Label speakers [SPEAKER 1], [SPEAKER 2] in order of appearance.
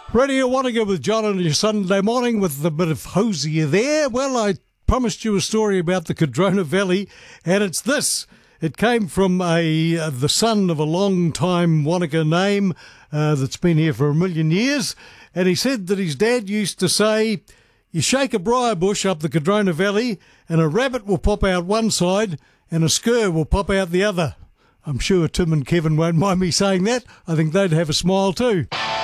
[SPEAKER 1] Radio Wanaka with John on your Sunday morning with a bit of Hosier there. Well, I promised you a story about the Cardrona Valley, and it's this. It came from the son of a long-time Wanaka name that's been here for 1,000,000 years, and he said that his dad used to say, you shake a briar bush up the Cardrona Valley and a rabbit will pop out one side and a skir will pop out the other. I'm sure Tim and Kevin won't mind me saying that. I think they'd have a smile too.